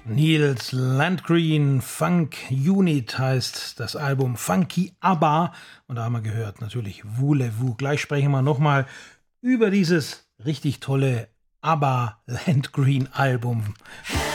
Nils Landgreen, Funk Unit heißt das Album, Funky ABBA. Und da haben wir gehört, natürlich Voulez-vous. Gleich sprechen wir nochmal über dieses richtig tolle ABBA Landgreen Album.